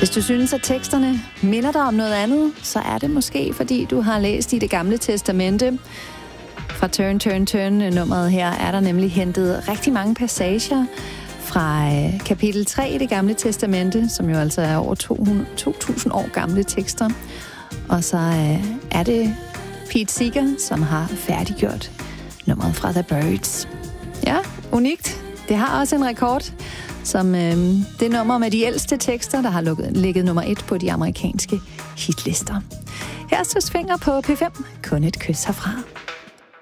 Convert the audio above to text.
Hvis du synes, at teksterne minder dig om noget andet, så er det måske, fordi du har læst i Det Gamle Testamente. Fra Turn, Turn, Turn-nummeret her er der nemlig hentet rigtig mange passager fra kapitel 3 i Det Gamle Testamente, som jo altså er over 2000 år gamle tekster. Og så er det Pete Seeger, som har færdiggjort nummeret fra The Byrds. Ja, unikt. Det har også en rekord, som det nummer med de ældste tekster, der har ligget nummer 1 på de amerikanske hitlister. Her er Søs Fenger på P5. Kun et kys herfra.